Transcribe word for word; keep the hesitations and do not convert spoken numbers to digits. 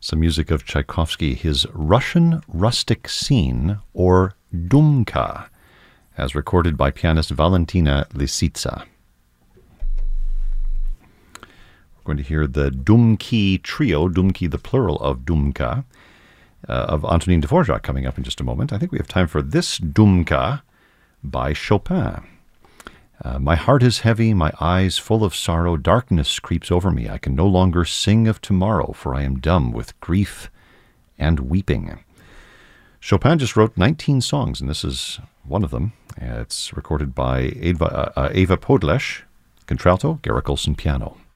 Some music of Tchaikovsky, his Russian Rustic Scene, or Dumka, as recorded by pianist Valentina Lisitsa. We're going to hear the Dumki Trio, Dumki the plural of Dumka, uh, of Antonin Dvorak coming up in just a moment. I think we have time for this Dumka by Chopin. Uh, my heart is heavy, my eyes full of sorrow, darkness creeps over me. I can no longer sing of tomorrow, for I am dumb with grief and weeping. Chopin just wrote nineteen songs, and this is one of them. Uh, it's recorded by Ava, uh, Ava Podlesh, contralto, Garrick Olson piano.